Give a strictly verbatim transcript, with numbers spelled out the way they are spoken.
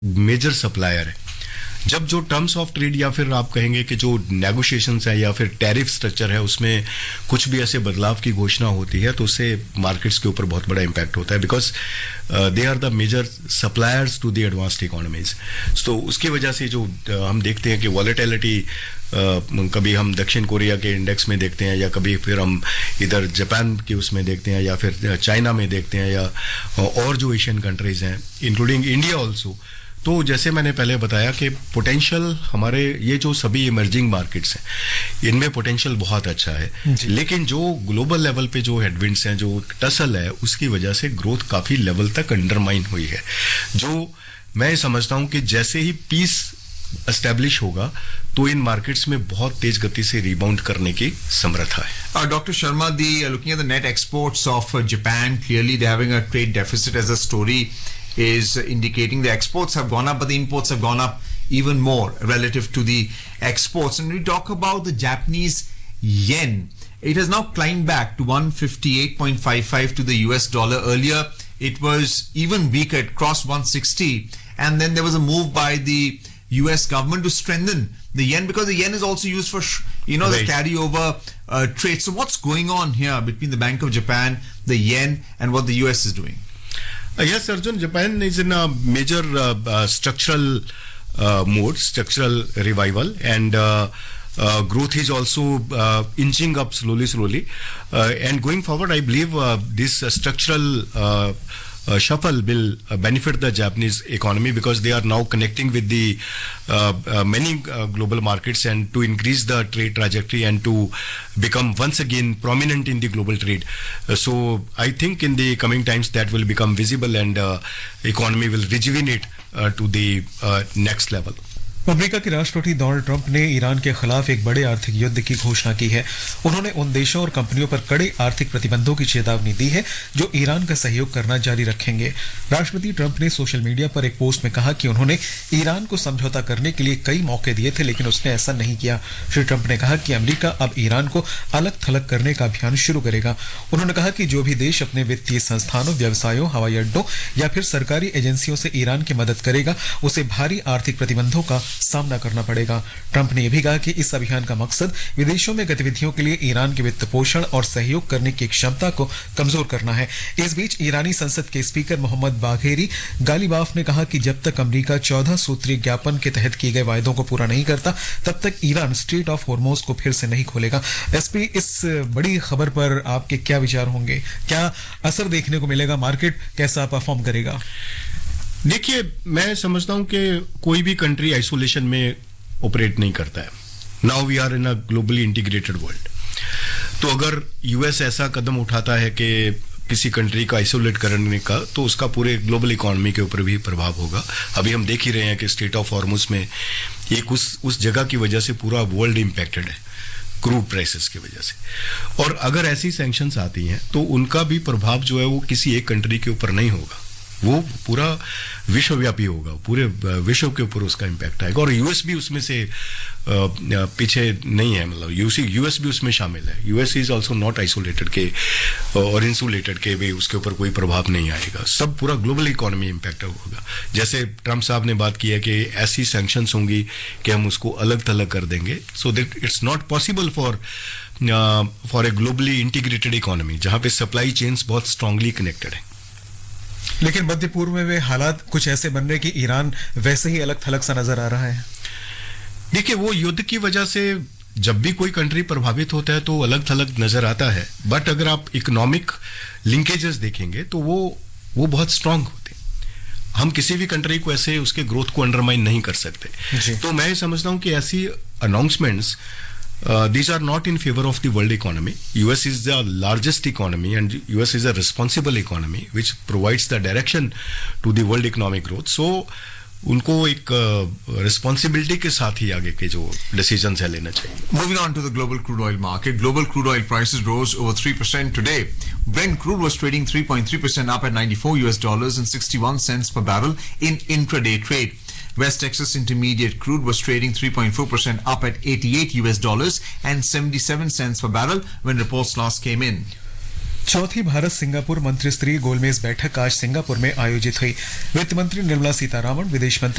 Major supplier है। जब जो टर्म्स ऑफ ट्रेड या फिर आप कहेंगे कि जो नेगोशिएशंस है या फिर टैरिफ स्ट्रक्चर है उसमें कुछ भी ऐसे बदलाव की घोषणा होती है तो उससे मार्केट्स के ऊपर बहुत बड़ा इम्पैक्ट होता है, because they are the major suppliers to the advanced economies. तो उसकी वजह से जो uh, हम देखते हैं कि वॉलेटिलिटी uh, कभी हम दक्षिण कोरिया के इंडेक्स में देखते हैं या कभी फिर हम इधर जापान के उसमें देखते हैं या फिर चाइना में देखते हैं या और जो एशियन कंट्रीज हैं इंक्लूडिंग इंडिया ऑल्सो। तो जैसे मैंने पहले बताया कि पोटेंशियल हमारे ये जो सभी इमर्जिंग मार्केट्स हैं इनमें पोटेंशियल बहुत अच्छा है, लेकिन जो ग्लोबल लेवल पे जो हेडविंड्स हैं, जो टसल है, उसकी वजह से ग्रोथ काफी लेवल तक अंडरमाइन हुई है, जो मैं समझता हूं कि जैसे ही पीस एस्टेब्लिश होगा तो इन मार्केट्स में बहुत तेज गति से रिबाउंड करने की समर्था है। Doctor Sharma, the looking at the net exports of Japan, clearly they having a trade deficit as a story is indicating the exports have gone up, but the imports have gone up even more relative to the exports. And we talk about the Japanese yen. It has now climbed back to one fifty-eight point five five to the U S dollar. Earlier, it was even weaker. It crossed one sixty. And then there was a move by the U S government to strengthen the yen, because the yen is also used for, you know, right, the carryover uh, trade. So what's going on here between the Bank of Japan, the yen, and what the U S is doing? Uh, yes, Arjun, Japan is in a major uh, uh, structural uh, mode, structural revival, and uh, uh, growth is also uh, inching up slowly, slowly. Uh, and going forward, I believe uh, this uh, structural uh, uh, shuffle will uh, benefit the Japanese economy, because they are now connecting with the uh, uh, many uh, global markets, and to increase the trade trajectory and to become once again prominent in the global trade. Uh, so I think in the coming times that will become visible, and uh, economy will rejuvenate uh, to the uh, next level. America के राष्ट्रपति Donald Trump ने Iran के खिलाफ एक बड़े आर्थिक युद्ध की घोषणा की है। उन्होंने उन देशों और कंपनियों पर कड़े आर्थिक प्रतिबंधों की चेतावनी दी है जो ईरान का सहयोग करना जारी रखेंगे। राष्ट्रपति ट्रंप ने सोशल मीडिया पर एक पोस्ट में कहा कि उन्होंने ईरान को समझौता करने के लिए कई मौके दिए थे, लेकिन उसने ऐसा नहीं किया। श्री ट्रंप ने कहा कि अमेरिका अब ईरान को अलग थलग करने का अभियान शुरू करेगा। उन्होंने कहा कि जो भी देश अपने वित्तीय संस्थानों, व्यवसायों, हवाई अड्डों या फिर सरकारी एजेंसियों से ईरान की मदद करेगा, उसे भारी आर्थिक प्रतिबंधों का सामना करना पड़ेगा। ट्रंप ने यह भी कहा कि इस अभियान का मकसद विदेशों में गतिविधियों के लिए ईरान के वित्त पोषण और सहयोग करने की क्षमता को कमजोर करना है। इस बीच ईरानी संसद के स्पीकर मोहम्मद बाघेरी गालिबाफ ने कहा कि जब तक अमेरिका चौदह सूत्रीय ज्ञापन के तहत किए गए वायदों को पूरा नहीं करता, तब तक ईरान स्ट्रेट ऑफ हॉर्मोज को फिर से नहीं खोलेगा। एसपी, इस बड़ी खबर पर आपके क्या विचार होंगे? क्या असर देखने को मिलेगा? मार्केट कैसा परफॉर्म करेगा? देखिए, मैं समझता हूं कि कोई भी कंट्री आइसोलेशन में ऑपरेट नहीं करता है। Now we are in a globally integrated world. तो अगर यूएस ऐसा कदम उठाता है कि किसी कंट्री का आइसोलेट करने का, तो उसका पूरे ग्लोबल इकोनॉमी के ऊपर भी प्रभाव होगा। अभी हम देख ही रहे हैं कि स्टेट ऑफ हॉर्मुज में एक उस उस जगह की वजह से पूरा वर्ल्ड इंपैक्टेड है, क्रूड प्राइसेस की वजह से। और अगर ऐसी सैंक्शंस आती हैं तो उनका भी प्रभाव जो है वो किसी एक कंट्री के ऊपर नहीं होगा, वो पूरा विश्वव्यापी होगा, पूरे विश्व के ऊपर उसका इम्पैक्ट आएगा। और यूएस भी उसमें से पीछे नहीं है, मतलब यूसी यूएस भी उसमें शामिल है। US is also not isolated के और इंसुलेटेड के भी उसके ऊपर कोई प्रभाव नहीं आएगा। सब पूरा ग्लोबल इकोनॉमी इम्पैक्ट होगा। जैसे ट्रंप साहब ने बात की है कि ऐसी सैंक्शंस होंगी कि हम उसको अलग थलग कर देंगे, so that it's not possible for for a globally integrated economy जहां पे सप्लाई चेन्स बहुत स्ट्रांगली कनेक्टेड है। लेकिन मध्य पूर्व में वे हालात कुछ ऐसे बन रहे कि ईरान वैसे ही अलग थलग सा नजर आ रहा है। देखिए, वो युद्ध की वजह से जब भी कोई कंट्री प्रभावित होता है तो अलग थलग नजर आता है, बट अगर आप इकोनॉमिक लिंकेजेस देखेंगे तो वो वो बहुत स्ट्रांग होते हैं। हम किसी भी कंट्री को ऐसे उसके ग्रोथ को अंडरमाइन नहीं कर सकते। तो मैं समझता हूं कि ऐसी announcements Uh, these are not in favor of the world economy. U S is the largest economy, and U S is a responsible economy which provides the direction to the world economic growth. So उनको एक responsibility uh, के साथ ही आगे के जो decisions है लेना चाहिए। Moving on to the global crude oil market, global crude oil prices rose over three percent today. Brent crude was trading three point three percent up at ninety-four U S dollars and sixty-one cents per barrel in intraday trade. West Texas Intermediate crude was trading three point four percent up at eighty-eight U S dollars and seventy-seven cents per barrel when reports last came in. चौथी Bharat Singapore मंत्री स्तरीय गोलमेज बैठक आज Singapore में आयोजित हुई। वित्त मंत्री निर्मला सीतारामन, विदेश मंत्री